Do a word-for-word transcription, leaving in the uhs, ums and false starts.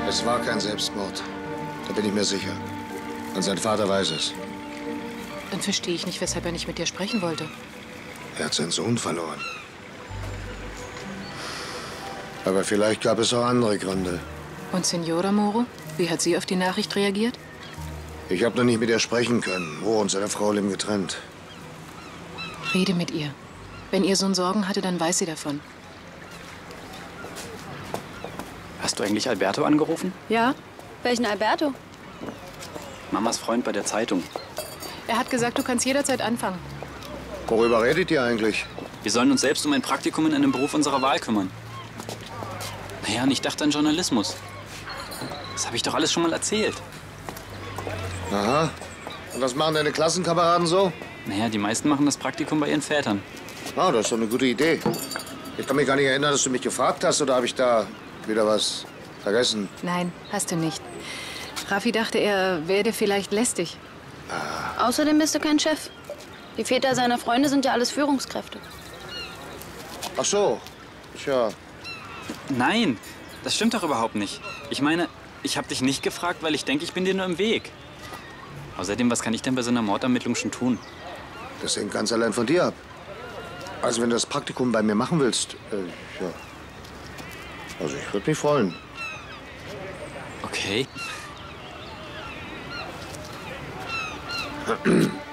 Es war kein Selbstmord. Da bin ich mir sicher. Und sein Vater weiß es. Dann verstehe ich nicht, weshalb er nicht mit dir sprechen wollte. Er hat seinen Sohn verloren. Aber vielleicht gab es auch andere Gründe. Und Signora Moro? Wie hat sie auf die Nachricht reagiert? Ich habe noch nicht mit ihr sprechen können. Moro und seine Frau leben getrennt. Rede mit ihr. Wenn ihr Sohn Sorgen hatte, dann weiß sie davon. Hast du eigentlich Alberto angerufen? Ja. Welchen Alberto? Mamas Freund bei der Zeitung. Er hat gesagt, du kannst jederzeit anfangen. Worüber redet ihr eigentlich? Wir sollen uns selbst um ein Praktikum in einem Beruf unserer Wahl kümmern. Naja, und ich dachte an Journalismus. Das habe ich doch alles schon mal erzählt. Aha. Und was machen deine Klassenkameraden so? Naja, die meisten machen das Praktikum bei ihren Vätern. Ah, das ist doch eine gute Idee. Ich kann mich gar nicht erinnern, dass du mich gefragt hast, oder habe ich da wieder was vergessen? Nein, hast du nicht. Raffi dachte, er wäre dir vielleicht lästig. Ah. Außerdem bist du kein Chef. Die Väter seiner Freunde sind ja alles Führungskräfte. Ach so. Tja. Nein, das stimmt doch überhaupt nicht. Ich meine, ich habe dich nicht gefragt, weil ich denke, ich bin dir nur im Weg. Außerdem, was kann ich denn bei so einer Mordermittlung schon tun? Das hängt ganz allein von dir ab. Also wenn du das Praktikum bei mir machen willst, äh, ja. Also ich würde mich freuen. Okay.